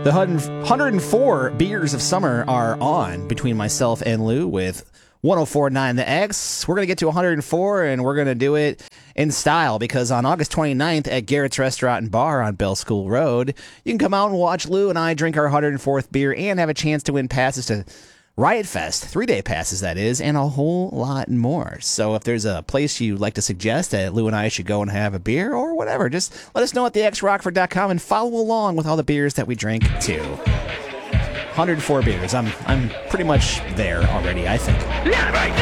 The 104 beers of summer are on between myself and Lou with 104.9 The X. We're going to get to 104, and we're going to do it in style because on August 29th at Garrett's Restaurant and Bar on Bell School Road, you can come out and watch Lou and I drink our 104th beer and have a chance to win passes to Riot Fest, 3-day passes that is, and a whole lot more. So if there's a place you'd like to suggest that Lou and I should go and have a beer or whatever, just let us know at thexrockford.com and follow along with all the beers that we drink too. 104 beers. I'm pretty much there already, I think. Yeah, right.